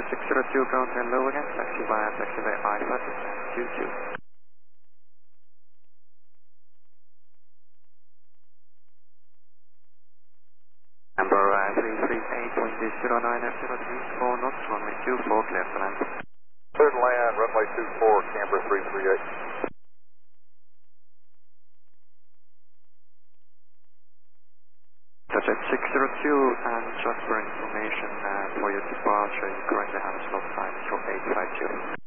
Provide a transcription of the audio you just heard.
602 ground and low again, taxiway Alpha 22. Number 338, wind is 09 at 034 knots, runway 24, clear for land. Clear to land, runway 24, Canberra 338. Jet 602, and just for information, for your departure, you currently have a slot time, so 850.